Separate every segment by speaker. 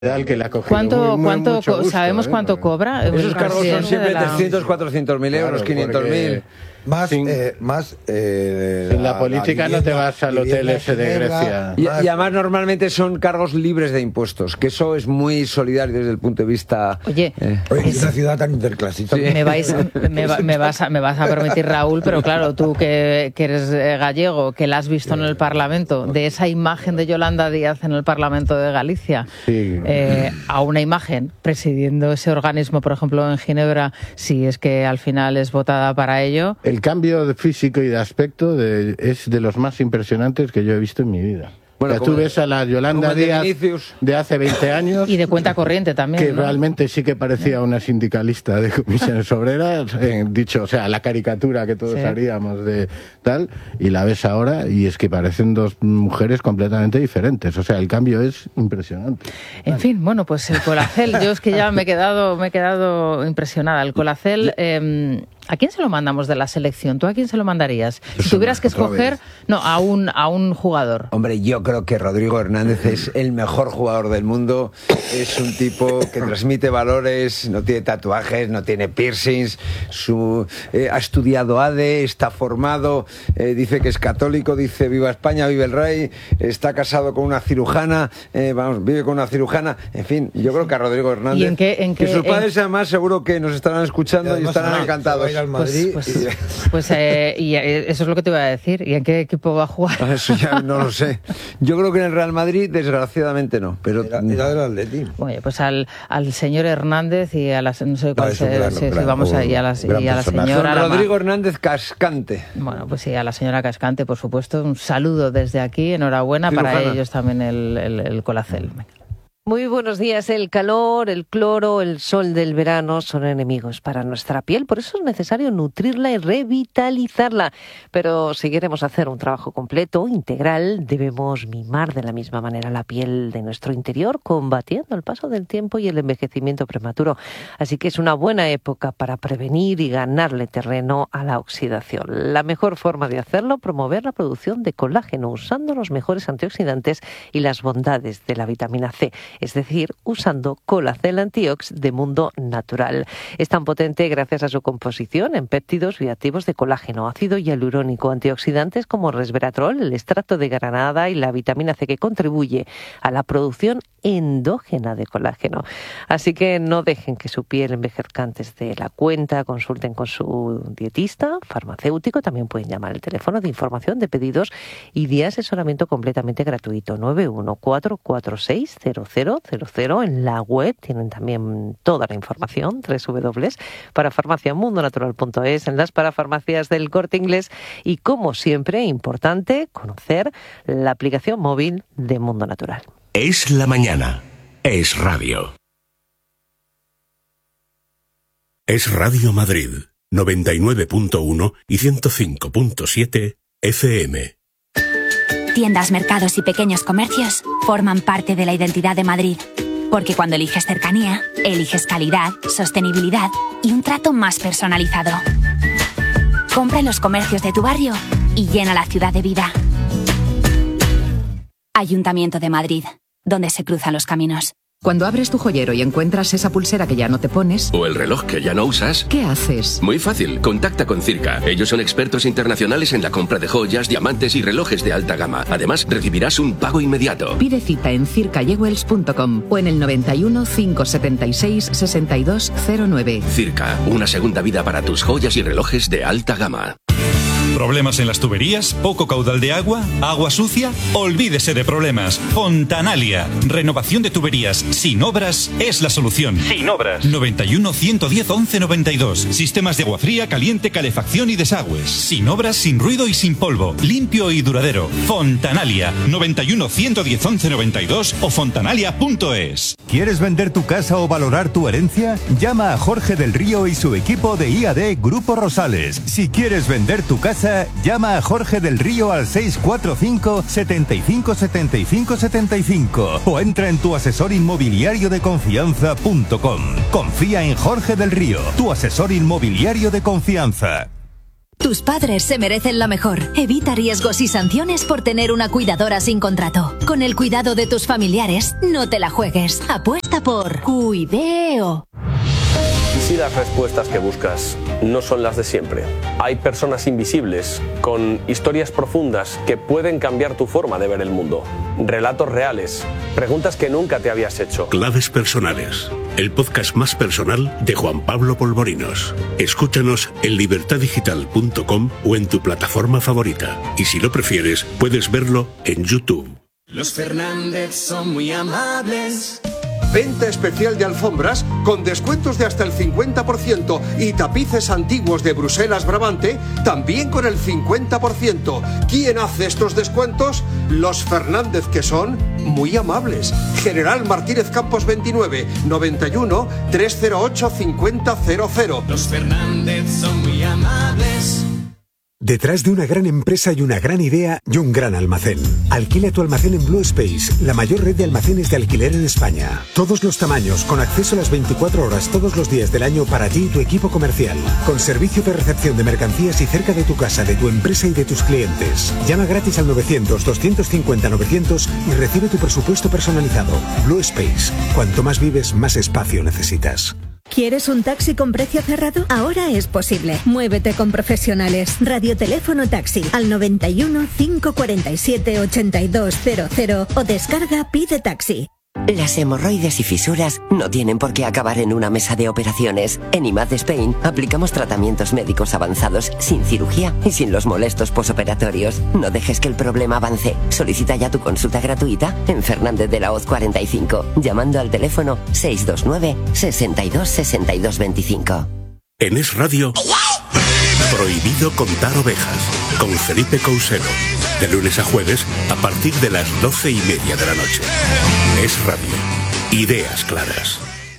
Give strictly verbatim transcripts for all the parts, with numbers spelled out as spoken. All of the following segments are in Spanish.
Speaker 1: Que la
Speaker 2: ¿Cuánto,
Speaker 1: muy,
Speaker 2: cuánto
Speaker 1: mucho gusto,
Speaker 2: sabemos
Speaker 1: ¿eh?
Speaker 2: cuánto cobra?
Speaker 3: Esos cargos son siempre
Speaker 2: la...
Speaker 3: trescientos, cuatrocientos mil euros,
Speaker 1: claro,
Speaker 3: quinientos mil.
Speaker 4: Más,
Speaker 1: sin,
Speaker 4: eh, más eh,
Speaker 1: sin la,
Speaker 4: la
Speaker 1: política
Speaker 4: la
Speaker 1: no te vas al hotel ese de Grecia.
Speaker 3: Y, y además normalmente son cargos libres de impuestos, que eso es muy solidario desde el punto de vista...
Speaker 2: Oye,
Speaker 4: eh, Oye es una ciudad tan interclasista.
Speaker 2: Sí. Me, vais, me, va, me, vas a, me vas a permitir, Raúl, pero claro, tú que, que eres gallego, que la has visto en el Parlamento, de esa imagen de Yolanda Díaz en el Parlamento de Galicia, sí. eh, a una imagen presidiendo ese organismo, por ejemplo, en Ginebra, si es que al final es votada para ello...
Speaker 1: El cambio de físico y de aspecto de, es de los más impresionantes que yo he visto en mi vida. Bueno, o sea, tú ves a la Yolanda Díaz de hace veinte años...
Speaker 2: Y de cuenta corriente también,
Speaker 1: que
Speaker 2: ¿no?
Speaker 1: realmente sí que parecía una sindicalista de comisiones obreras, eh, dicho, o sea, la caricatura que todos sí. haríamos de tal, y la ves ahora y es que parecen dos mujeres completamente diferentes. O sea, el cambio es impresionante.
Speaker 2: En vale. fin, bueno, pues el Colacel, yo es que ya me he quedado, me he quedado impresionada. El Colacel... Eh, ¿A quién se lo mandamos de la selección? ¿Tú a quién se lo mandarías? Si tuvieras que escoger, no, a un, a un jugador.
Speaker 3: Hombre, yo creo que Rodrigo Hernández es el mejor jugador del mundo. Es un tipo que transmite valores, no tiene tatuajes, no tiene piercings, su, eh, ha estudiado A D E, está formado, eh, dice que es católico, dice viva España, vive el rey, está casado con una cirujana, eh, vamos, vive con una cirujana, en fin, yo creo que a Rodrigo Hernández,
Speaker 2: ¿Y en qué, en
Speaker 3: que
Speaker 2: qué,
Speaker 3: sus padres
Speaker 2: en...
Speaker 3: además seguro que nos estarán escuchando y, y estarán no, encantados.
Speaker 4: Al Madrid
Speaker 2: pues, pues, y... pues eh, y eso es lo que te iba a decir. ¿Y en qué equipo va a jugar?
Speaker 3: Eso ya no lo sé. Yo creo que en el Real Madrid, desgraciadamente no. Pero
Speaker 4: era, era del Atleti.
Speaker 2: Bueno, pues al, al señor Hernández y a las no sé cuál
Speaker 4: no,
Speaker 2: se,
Speaker 4: gran,
Speaker 2: se,
Speaker 4: gran,
Speaker 2: si vamos ahí a, las, y a la señora
Speaker 3: Rodrigo Hernández Cascante.
Speaker 2: Bueno, pues sí, a la señora Cascante, por supuesto, un saludo desde aquí, enhorabuena
Speaker 3: Cirujana.
Speaker 2: Para ellos también el, el, el Colacel.
Speaker 5: Muy buenos días. El calor, el cloro, el sol del verano son enemigos para nuestra piel. Por eso es necesario nutrirla y revitalizarla. Pero si queremos hacer un trabajo completo, integral, debemos mimar de la misma manera la piel de nuestro interior, combatiendo el paso del tiempo y el envejecimiento prematuro. Así que es una buena época para prevenir y ganarle terreno a la oxidación. La mejor forma de hacerlo, promover la producción de colágeno, usando los mejores antioxidantes y las bondades de la vitamina C. Es decir, usando Colacel Antiox de Mundo Natural. Es tan potente gracias a su composición en péptidos bioactivos de colágeno, ácido hialurónico, antioxidantes como resveratrol, el extracto de granada y la vitamina C que contribuye a la producción endógena de colágeno. Así que no dejen que su piel envejezca antes de la cuenta, consulten con su dietista, farmacéutico, también pueden llamar al teléfono de información de pedidos y de asesoramiento completamente gratuito nueve uno cuatro cuatro seis cero cero cero cero. En la web tienen también toda la información, doble u doble u doble u punto parafarmacia mundo natural punto es, en las parafarmacias del Corte Inglés y, como siempre, importante conocer la aplicación móvil de Mundo Natural.
Speaker 6: Es la mañana. Es radio. Es Radio Madrid, noventa y nueve punto uno y ciento cinco punto siete F M.
Speaker 7: Tiendas, mercados y pequeños comercios forman parte de la identidad de Madrid. Porque cuando eliges cercanía, eliges calidad, sostenibilidad y un trato más personalizado. Compra en los comercios de tu barrio y llena la ciudad de vida. Ayuntamiento de Madrid, donde se cruzan los caminos.
Speaker 8: Cuando abres tu joyero y encuentras esa pulsera que ya no te pones...
Speaker 9: O el reloj que ya no usas...
Speaker 8: ¿Qué haces?
Speaker 9: Muy fácil, contacta con Circa. Ellos son expertos internacionales en la compra de joyas, diamantes y relojes de alta gama. Además, recibirás un pago inmediato.
Speaker 8: Pide cita en circa jewels punto com o en el noventa y uno, cinco setenta y seis, sesenta y dos cero nueve.
Speaker 9: Circa, una segunda vida para tus joyas y relojes de alta gama.
Speaker 10: ¿Problemas en las tuberías? ¿Poco caudal de agua? ¿Agua sucia? Olvídese de problemas. Fontanalia. Renovación de tuberías sin obras es la solución.
Speaker 11: Sin obras.
Speaker 10: noventa y uno, ciento diez, once noventa y dos. Sistemas de agua fría, caliente, calefacción y desagües. Sin obras, sin ruido y sin polvo. Limpio y duradero. Fontanalia. noventa y uno, ciento diez, once noventa y dos o fontanalia punto es.
Speaker 12: ¿Quieres vender tu casa o valorar tu herencia? Llama a Jorge del Río y su equipo de I A D Grupo Rosales. Si quieres vender tu casa, llama a Jorge del Río al seis cuatro cinco, setenta y cinco, setenta y cinco, setenta y cinco o entra en tu asesor inmobiliario de confianza punto com. Confía en Jorge del Río, tu asesor inmobiliario de confianza.
Speaker 11: Tus padres se merecen la mejor. Evita riesgos y sanciones por tener una cuidadora sin contrato. Con el cuidado de tus familiares, no te la juegues. Apuesta por Cuideo.
Speaker 13: Si las respuestas que buscas no son las de siempre, hay personas invisibles con historias profundas que pueden cambiar tu forma de ver el mundo. Relatos reales, preguntas que nunca te habías hecho.
Speaker 6: Claves personales, el podcast más personal de Juan Pablo Polvorinos. Escúchanos en libertad digital punto com o en tu plataforma favorita. Y si lo prefieres, puedes verlo en YouTube.
Speaker 14: Los Fernández son muy amables.
Speaker 15: Venta especial de alfombras con descuentos de hasta el cincuenta por ciento y tapices antiguos de Bruselas Brabante también con el cincuenta por ciento. ¿Quién hace estos descuentos? Los Fernández, que son muy amables. General Martínez Campos veintinueve, noventa y uno, trescientos ocho, cincuenta cero cero.
Speaker 14: Los Fernández son muy amables.
Speaker 16: Detrás de una gran empresa y una gran idea y un gran almacén. Alquila tu almacén en Blue Space, la mayor red de almacenes de alquiler en España. Todos los tamaños, con acceso a las veinticuatro horas todos los días del año para ti y tu equipo comercial. Con servicio de recepción de mercancías y cerca de tu casa, de tu empresa y de tus clientes. Llama gratis al novecientos, doscientos cincuenta, novecientos y recibe tu presupuesto personalizado. Blue Space. Cuanto más vives, más espacio necesitas.
Speaker 17: ¿Quieres un taxi con precio cerrado? Ahora es posible. Muévete con profesionales. Radioteléfono taxi al noventa y uno, cinco cuarenta y siete, ochenta y dos cero cero o descarga Pide Taxi.
Speaker 18: Las hemorroides y fisuras no tienen por qué acabar en una mesa de operaciones. En I M A D Spain aplicamos tratamientos médicos avanzados sin cirugía y sin los molestos posoperatorios. No dejes que el problema avance. Solicita ya tu consulta gratuita en Fernández de la Hoz cuarenta y cinco, llamando al teléfono seis dos nueve, sesenta y dos, sesenta y dos veinticinco.
Speaker 6: En Es Radio, prohibido contar ovejas, con Felipe Couselo. De lunes a jueves, a partir de las doce y media de la noche. Es Radio. Ideas claras.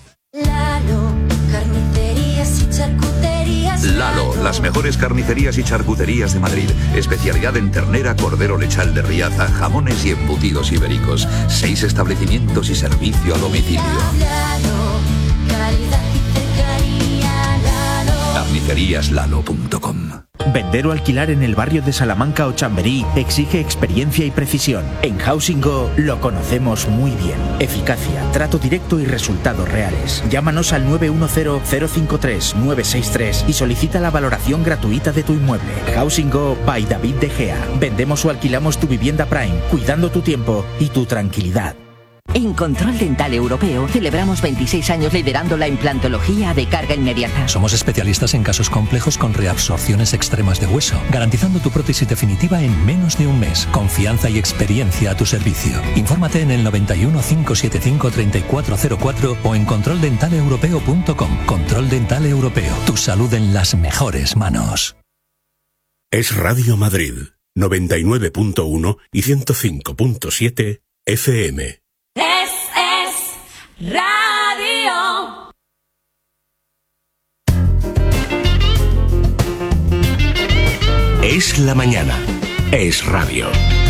Speaker 19: Lalo, carnicerías y charcuterías.
Speaker 20: Lalo, las mejores carnicerías y charcuterías de Madrid. Especialidad en ternera, cordero lechal de Riaza, jamones y embutidos ibéricos. Seis establecimientos y servicio a domicilio.
Speaker 19: Lalo, calidad y cercanía. Lalo.
Speaker 20: carnicerías lalo punto com.
Speaker 21: Vender o alquilar en el barrio de Salamanca o Chamberí exige experiencia y precisión. En Housing Go lo conocemos muy bien. Eficacia, trato directo y resultados reales. Llámanos al nueve uno cero, cero cinco tres, nueve seis tres y solicita la valoración gratuita de tu inmueble. Housing Go by David De Gea. Vendemos o alquilamos tu vivienda Prime, cuidando tu tiempo y tu tranquilidad.
Speaker 22: En Control Dental Europeo celebramos veintiséis años liderando la implantología de carga inmediata.
Speaker 23: Somos especialistas en casos complejos con reabsorciones extremas de hueso, garantizando tu prótesis definitiva en menos de un mes. Confianza y experiencia a tu servicio. Infórmate en el noventa y uno, cinco setenta y cinco, treinta y cuatro cero cuatro o en control dental europeo punto com. Control Dental Europeo. Tu salud en las mejores manos.
Speaker 6: Es Radio Madrid, noventa y nueve punto uno y ciento cinco punto siete F M.
Speaker 19: Radio.
Speaker 6: Es la mañana. Es radio.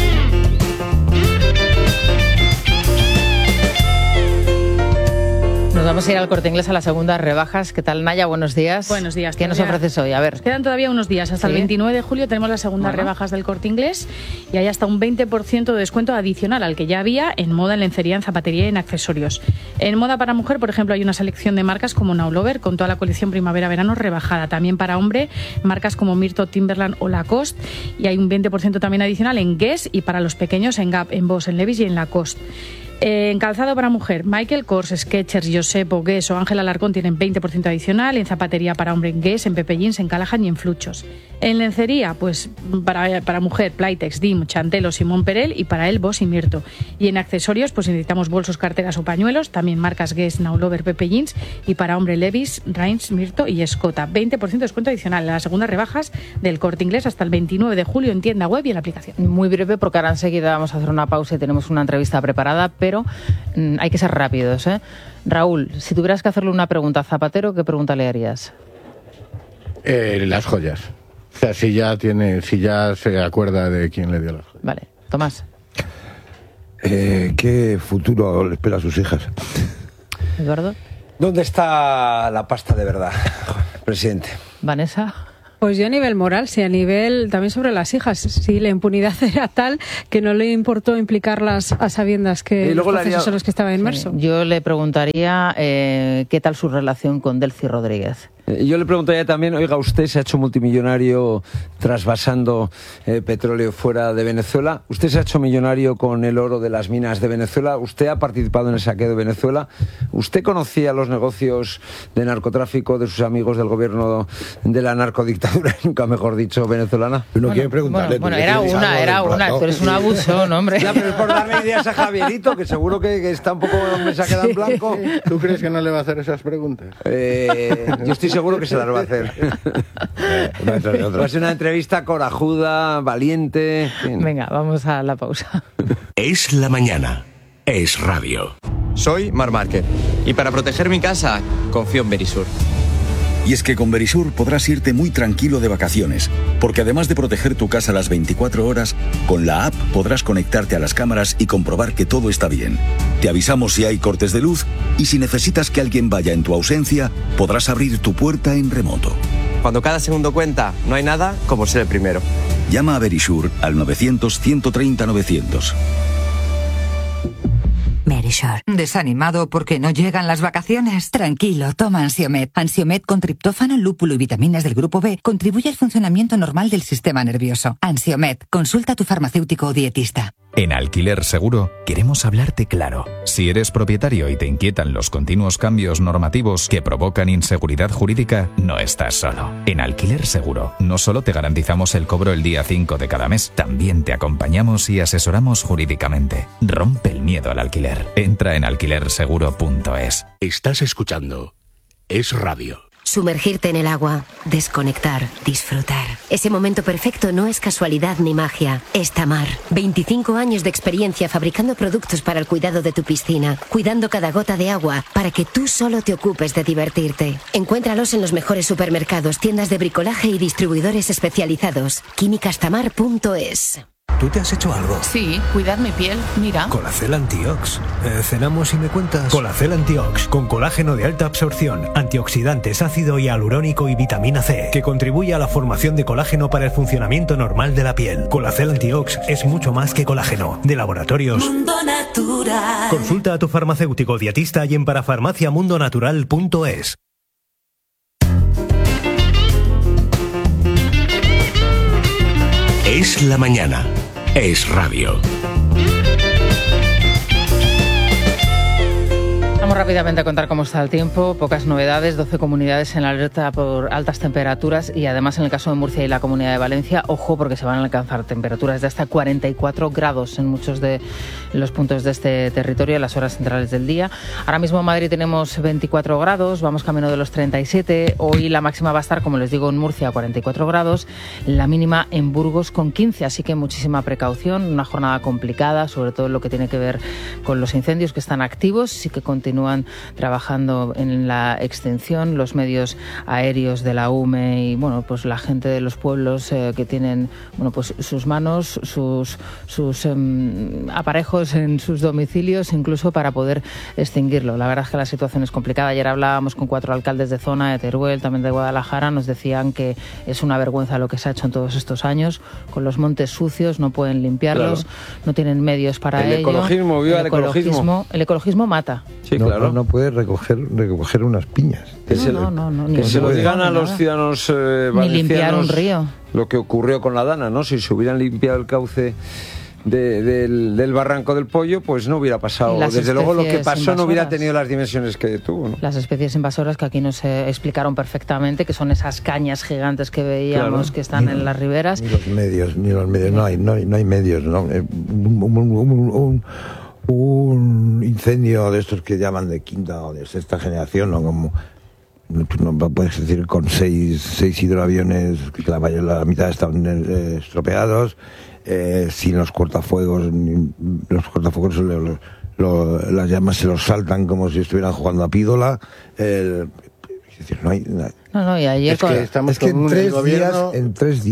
Speaker 2: Nos vamos a ir al Corte Inglés a las segundas rebajas. ¿Qué tal, Naya? Buenos días.
Speaker 24: Buenos días.
Speaker 2: ¿Qué nos ofreces hoy? A ver.
Speaker 24: Quedan todavía unos días. Hasta
Speaker 2: ¿Sí?
Speaker 24: el veintinueve de julio tenemos las segundas bueno. rebajas del Corte Inglés y hay hasta un veinte por ciento de descuento adicional al que ya había en moda, en lencería, en zapatería y en accesorios. En moda para mujer, por ejemplo, hay una selección de marcas como Now Lover con toda la colección primavera-verano rebajada. También para hombre, marcas como Mirto, Timberland o Lacoste. Y hay un veinte por ciento también adicional en Guess y para los pequeños en Gap, en Boss, en Levi's y en Lacoste. En calzado para mujer, Michael Kors, Skechers, Josepo, Guess o Ángel Alarcón tienen veinte por ciento adicional. En zapatería para hombre, en Guess, en Pepe Jeans, en Callahan y en Fluchos. En lencería, pues para, para mujer, Playtex, Dim, Chantelo, Simón Perel y para él, Boss y Mirto. Y en accesorios, pues necesitamos bolsos, carteras o pañuelos, también marcas Guess, Now Lover, Pepe Jeans y para hombre, Levi's, Reims, Mirto y Escota. veinte por ciento de descuento adicional en las segundas rebajas del Corte Inglés hasta el veintinueve de julio en tienda web y en la aplicación.
Speaker 2: Muy breve porque ahora enseguida vamos a hacer una pausa y tenemos una entrevista preparada, pero Pero mm, hay que ser rápidos, ¿eh? Raúl, si tuvieras que hacerle una pregunta a Zapatero, ¿qué pregunta le harías?
Speaker 1: Eh, las joyas. O sea, si ya tiene, si ya se acuerda de quién le dio las joyas.
Speaker 2: Vale, Tomás.
Speaker 4: Eh, ¿Qué futuro le espera a sus hijas?
Speaker 2: Eduardo.
Speaker 3: ¿Dónde está la pasta de verdad, presidente?
Speaker 2: Vanessa.
Speaker 5: Pues yo a nivel moral, sí, a nivel también sobre las hijas, sí, la impunidad era tal que no le importó implicarlas a sabiendas que los procesos haría... en los que estaba inmerso.
Speaker 2: Sí. Yo le preguntaría eh, qué tal su relación con Delcy Rodríguez.
Speaker 3: Yo le preguntaría también, oiga, usted se ha hecho multimillonario trasvasando eh, petróleo fuera de Venezuela, usted se ha hecho millonario con el oro de las minas de Venezuela, usted ha participado en el saqueo de Venezuela, usted conocía los negocios de narcotráfico de sus amigos del gobierno de la narcodictadura, nunca mejor dicho, venezolana.
Speaker 4: No bueno, quiere preguntarle.
Speaker 2: Bueno, bueno era una, era una, tú eres un abuso, ¿no, hombre?
Speaker 3: Ya, pero es por darle ideas a Javierito, que seguro que, que está un poco, me se ha quedado en blanco.
Speaker 1: ¿Tú crees que no le va a hacer esas preguntas?
Speaker 3: Eh, yo estoy seguro que se las va a hacer. Va a ser una entrevista corajuda, valiente.
Speaker 2: Venga, vamos a la pausa.
Speaker 6: Es la mañana. Es radio.
Speaker 7: Soy Mar Márquez y para proteger mi casa confío en Verisur.
Speaker 8: Y es que con Verisur podrás irte muy tranquilo de vacaciones, porque además de proteger tu casa las veinticuatro horas, con la app podrás conectarte a las cámaras y comprobar que todo está bien. Te avisamos si hay cortes de luz y si necesitas que alguien vaya en tu ausencia, podrás abrir tu puerta en remoto.
Speaker 7: Cuando cada segundo cuenta, no hay nada como ser el primero.
Speaker 8: Llama a Verisur al novecientos, ciento treinta, novecientos.
Speaker 9: Verisur. ¿Desanimado porque no llegan las vacaciones? Tranquilo, toma Ansiomed. Ansiomed con triptófano, lúpulo y vitaminas del grupo B contribuye al funcionamiento normal del sistema nervioso. Ansiomed. Consulta a tu farmacéutico o dietista.
Speaker 25: En Alquiler Seguro queremos hablarte claro. Si eres propietario y te inquietan los continuos cambios normativos que provocan inseguridad jurídica, no estás solo. En Alquiler Seguro no solo te garantizamos el cobro el día cinco de cada mes, también te acompañamos y asesoramos jurídicamente. Rompe el miedo al alquiler. Entra en alquiler seguro punto es.
Speaker 6: Estás escuchando Es Radio.
Speaker 26: Sumergirte en el agua, desconectar, disfrutar. Ese momento perfecto no es casualidad ni magia, es Tamar. veinticinco años de experiencia fabricando productos para el cuidado de tu piscina, cuidando cada gota de agua para que tú solo te ocupes de divertirte. Encuéntralos en los mejores supermercados, tiendas de bricolaje y distribuidores especializados. químicas tamar punto es.
Speaker 27: ¿Tú te has hecho algo?
Speaker 28: Sí, cuidad mi piel, mira.
Speaker 27: Colacel Antiox. Eh, ¿Cenamos y me cuentas? Colacel Antiox, con colágeno de alta absorción, antioxidantes, ácido hialurónico y vitamina C, que contribuye a la formación de colágeno para el funcionamiento normal de la piel. Colacel Antiox es mucho más que colágeno. De Laboratorios
Speaker 19: Mundo Natural.
Speaker 27: Consulta a tu farmacéutico dietista y en parafarmacia mundo natural punto es.
Speaker 6: Es la mañana. Es radio.
Speaker 2: Vamos rápidamente a contar cómo está el tiempo. Pocas novedades, doce comunidades en alerta por altas temperaturas y además en el caso de Murcia y la Comunidad de Valencia, ojo porque se van a alcanzar temperaturas de hasta cuarenta y cuatro grados en muchos de los puntos de este territorio en las horas centrales del día. Ahora mismo en Madrid tenemos veinticuatro grados, vamos camino de los treinta y siete. Hoy la máxima va a estar, como les digo, en Murcia a cuarenta y cuatro grados, la mínima en Burgos con quince, así que muchísima precaución, una jornada complicada, sobre todo en lo que tiene que ver con los incendios que están activos y que continúan Continúan trabajando en la extinción, los medios aéreos de la U M E y bueno, pues la gente de los pueblos eh, que tienen bueno, pues sus manos, sus, sus eh, aparejos en sus domicilios, incluso para poder extinguirlo. La verdad es que la situación es complicada. Ayer hablábamos con cuatro alcaldes de zona, de Teruel, también de Guadalajara, nos decían que es una vergüenza lo que se ha hecho en todos estos años, con los montes sucios, no pueden limpiarlos, claro. No tienen medios para
Speaker 3: el
Speaker 2: ello.
Speaker 3: Ecologismo, viva el, el ecologismo, ecologismo.
Speaker 2: El ecologismo mata.
Speaker 3: Sí,
Speaker 4: no,
Speaker 3: claro.
Speaker 4: no, no puede recoger, recoger unas piñas.
Speaker 2: Que no, se, no, no, no,
Speaker 3: que se lo digan a los ciudadanos eh, valencianos.
Speaker 2: Ni limpiar un río.
Speaker 3: Lo que ocurrió con la Dana, ¿no? Si se hubieran limpiado el cauce de, del, del Barranco del Pollo, pues no hubiera pasado. Desde luego lo que pasó invasoras. No hubiera tenido las dimensiones que tuvo, ¿no?
Speaker 2: Las especies invasoras que aquí nos eh, explicaron perfectamente, que son esas cañas gigantes que veíamos, claro, que están ni, en las riberas.
Speaker 4: Ni los medios, ni los medios, no hay, no hay, no hay medios, ¿no? Un, un, un, un, un incendio de estos que llaman de quinta o de sexta generación, ¿no? Como no puedes decir con seis, seis hidroaviones, que la, la mitad están eh, estropeados, eh, sin los cortafuegos, los cortafuegos, lo, lo, lo, las llamas se los saltan como si estuvieran jugando a pídola. Eh, es decir, no hay, no hay.
Speaker 2: No, no, y ayer
Speaker 4: es que, estamos es que en, tres días, en tres días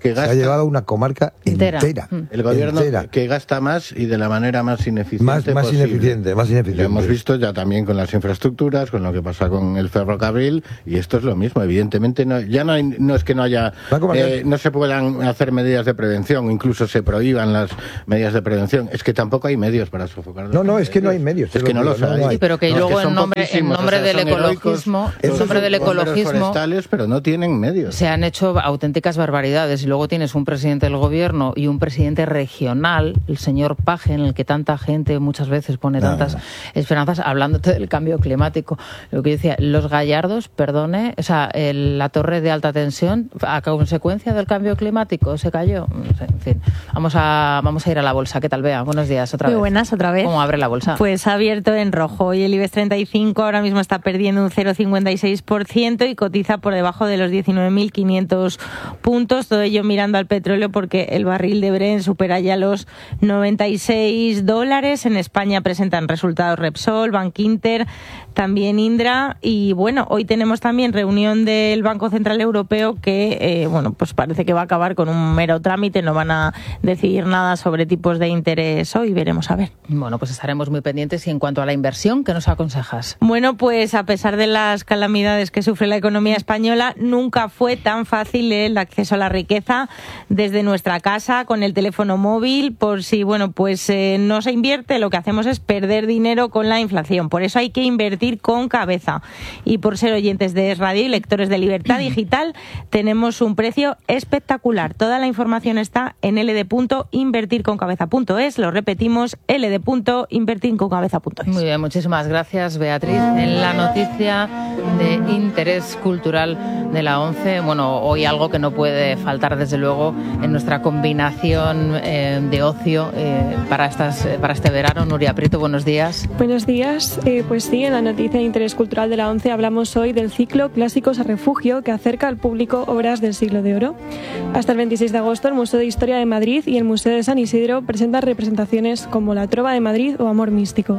Speaker 1: que gasta,
Speaker 4: se ha llevado una comarca entera. entera
Speaker 1: el gobierno
Speaker 4: entera.
Speaker 1: que gasta más y de la manera más ineficiente
Speaker 4: más, más
Speaker 1: posible.
Speaker 4: ineficiente, más ineficiente.
Speaker 1: Lo hemos visto ya también con las infraestructuras, con lo que pasa con el ferrocarril, y esto es lo mismo. Evidentemente no, ya no, hay, no es que no haya, eh, no se puedan hacer medidas de prevención, incluso se prohíban las medidas de prevención. Es que tampoco hay medios para sofocarlo.
Speaker 4: No, no, es que no hay medios.
Speaker 1: Es, es que no los hay.
Speaker 2: No hay. Pero que
Speaker 1: no,
Speaker 2: luego
Speaker 1: es que
Speaker 2: en nombre, en nombre o sea, del ecologismo, en nombre del ecologismo,
Speaker 1: forestales, pero no tienen medios.
Speaker 2: Se han hecho auténticas barbaridades, y luego tienes un presidente del gobierno y un presidente regional, el señor Paje, en el que tanta gente muchas veces pone no, tantas no. esperanzas, hablándote del cambio climático. Lo que yo decía, los Gallardos, perdone, o sea, el, la torre de alta tensión, a consecuencia del cambio climático, se cayó. En fin, vamos a, vamos a ir a la bolsa. ¿Qué tal, Bea? Buenos días, otra
Speaker 10: Muy
Speaker 2: vez.
Speaker 10: Muy buenas, otra vez.
Speaker 2: ¿Cómo abre la bolsa?
Speaker 10: Pues ha abierto en rojo. Y el IBEX treinta y cinco ahora mismo está perdiendo un cero coma cincuenta y seis por ciento y cotiza por debajo de los diecinueve mil quinientos puntos. Todo ello mirando al petróleo, porque el barril de Brent supera ya los noventa y seis dólares. En España presentan resultados Repsol, Bankinter, también Indra. Y bueno, hoy tenemos también reunión del Banco Central Europeo que, eh, bueno, pues parece que va a acabar con un mero trámite. No van a decidir nada sobre tipos de interés hoy. Veremos a ver.
Speaker 2: Bueno, pues estaremos muy pendientes. Y en cuanto a la inversión, ¿qué nos aconsejas?
Speaker 10: Bueno, pues a pesar de las calamidades que sufre la economía española, nunca fue tan fácil el acceso a la riqueza desde nuestra casa, con el teléfono móvil. Por si, bueno, pues eh, no se invierte, lo que hacemos es perder dinero con la inflación. Por eso hay que invertir con cabeza. Y por ser oyentes de Es Radio y lectores de Libertad Digital, tenemos un precio espectacular. Toda la información está en l d punto invertir con cabeza punto es. Lo repetimos, l d punto invertir con cabeza punto es.
Speaker 2: Muy bien, muchísimas gracias, Beatriz. En la noticia de interés cultural de la ONCE, bueno, hoy algo que no puede faltar desde luego en nuestra combinación eh, de ocio eh, para estas para este verano. Nuria Prieto, buenos días.
Speaker 11: Buenos días. Eh, pues sí, en la noticia de interés cultural de la ONCE hablamos hoy del ciclo Clásicos a Refugio, que acerca al público obras del siglo de oro. Hasta el veintiséis de agosto el Museo de Historia de Madrid y el Museo de San Isidro presentan representaciones como La Trova de Madrid o Amor Místico.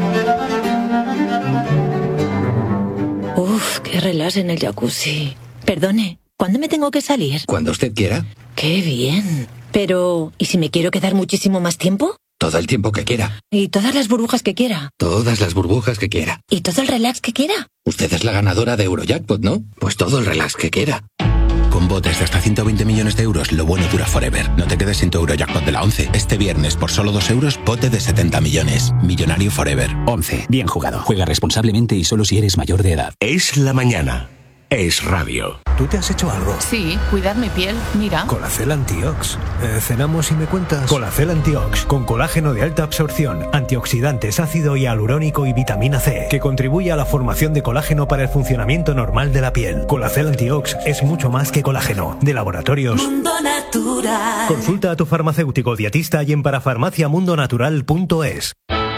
Speaker 12: Uf, qué relax en el jacuzzi. Perdone, ¿cuándo me tengo que salir?
Speaker 13: Cuando usted quiera.
Speaker 12: ¡Qué bien! Pero, ¿y si me quiero quedar muchísimo más tiempo?
Speaker 13: Todo el tiempo que quiera.
Speaker 12: ¿Y todas las burbujas que quiera?
Speaker 13: Todas las burbujas que quiera.
Speaker 12: ¿Y todo el relax que quiera?
Speaker 13: Usted es la ganadora de Eurojackpot, ¿no? Pues todo el relax que quiera. Con botes de hasta ciento veinte millones de euros, lo bueno dura forever. No te quedes sin tu Eurojackpot de la ONCE. Este viernes, por solo dos euros, bote de setenta millones. Millonario forever.
Speaker 14: ONCE. Bien jugado. Juega responsablemente y solo si eres mayor de edad.
Speaker 6: Es la mañana. Es radio.
Speaker 4: ¿Tú te has hecho algo?
Speaker 28: Sí, cuidar mi piel, mira.
Speaker 27: Colacel Antiox. Eh, ¿Cenamos y me cuentas? Colacel Antiox, con colágeno de alta absorción, antioxidantes, ácido hialurónico y vitamina C, que contribuye a la formación de colágeno para el funcionamiento normal de la piel. Colacel Antiox es mucho más que colágeno. De Laboratorios
Speaker 19: Mundo Natural.
Speaker 27: Consulta a tu farmacéutico dietista y en parafarmacia mundo natural punto es.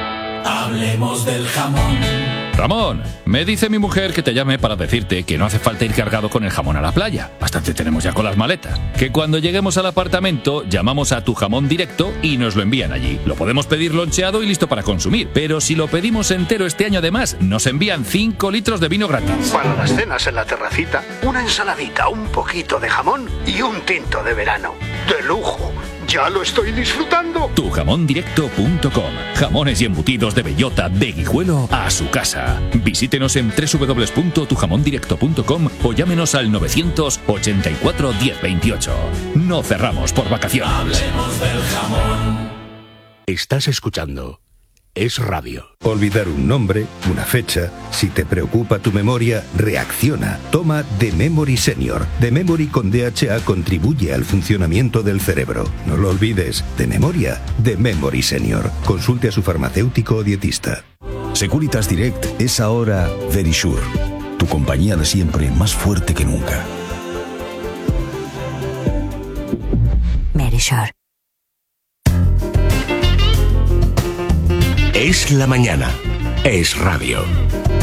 Speaker 15: Hablemos del jamón. Ramón, me dice mi mujer que te llame para decirte que no hace falta ir cargado con el jamón a la playa. Bastante tenemos ya con las maletas. Que cuando lleguemos al apartamento llamamos a Tu Jamón Directo y nos lo envían allí. Lo podemos pedir loncheado y listo para consumir. Pero si lo pedimos entero este año además, nos envían cinco litros de vino gratis.
Speaker 16: Para las cenas en la terracita, una ensaladita, un poquito de jamón y un tinto de verano. ¡De lujo! ¡Ya lo estoy disfrutando!
Speaker 15: tu jamón directo punto com. Jamones y embutidos de bellota de Guijuelo a su casa. Visítenos en doble u doble u doble u punto tu jamón directo punto com o llámenos al novecientos ochenta y cuatro diez veintiocho. No cerramos por vacaciones. Hablemos del jamón.
Speaker 6: Estás escuchando Es Radio.
Speaker 17: Olvidar un nombre, una fecha, si te preocupa tu memoria, reacciona. Toma The Memory Senior. The Memory con D H A contribuye al funcionamiento del cerebro. No lo olvides, de memoria, The Memory Senior. Consulte a su farmacéutico o dietista.
Speaker 8: Securitas Direct es ahora Verisure. Tu compañía de siempre, más fuerte que nunca.
Speaker 26: Verisure.
Speaker 6: Es la mañana. Es radio.